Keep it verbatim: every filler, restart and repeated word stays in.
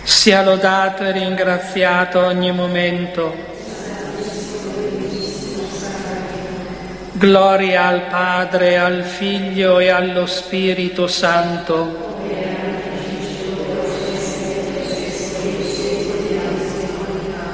Sia lodato e ringraziato ogni momento. Gloria al Padre, al Figlio e allo Spirito Santo,